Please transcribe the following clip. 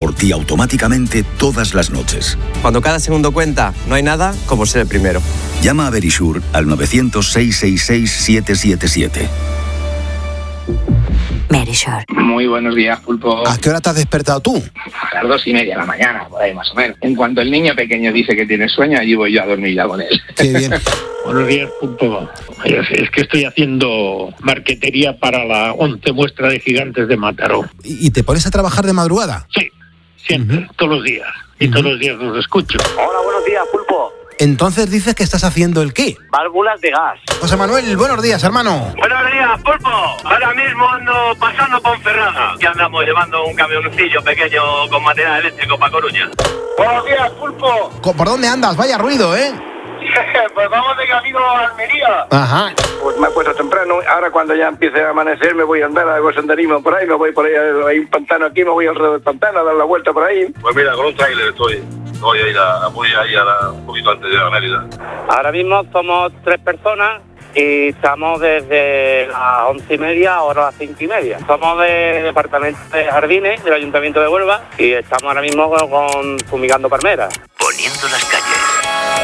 por ti automáticamente todas las noches. Cuando cada segundo cuenta, no hay nada como ser el primero. Llama a Verisure al 900-666-777. Verisure. Muy buenos días, Pulpo. ¿A qué hora te has despertado tú? A las 2:30 de la mañana, por ahí más o menos. En cuanto el niño pequeño dice que tiene sueño, allí voy yo a dormir ya con él. Qué bien. Buenos días, Pulpo. Es que estoy haciendo marquetería para la 11 muestra de gigantes de Mataró. ¿Y te pones a trabajar de madrugada? Sí, siempre, todos los días. Y todos los días los escucho. Hola, buenos días, Pulpo. Entonces dices que estás haciendo ¿el qué? Válvulas de gas. José Manuel, buenos días, hermano. Buenos días, Pulpo. Ahora mismo ando pasando Ponferrada. Y andamos llevando un camioncillo pequeño con material eléctrico para Coruña. Buenos días, Pulpo. ¿Por dónde andas? Vaya ruido, ¿eh? Pues vamos de camino a Almería. Ajá. Pues me he puesto temprano, ahora cuando ya empiece a amanecer me voy a andar, hago senderismo por ahí, me voy por ahí, hay un pantano aquí, me voy alrededor del pantano a dar la vuelta por ahí. Pues mira, con un trailer estoy. Voy a ir un poquito antes de la Mérida. Ahora mismo somos 3 personas y estamos desde las 11:30 ahora a las 5:30. Somos del departamento de jardines del Ayuntamiento de Huelva y estamos ahora mismo con fumigando palmeras. Poniendo las calles.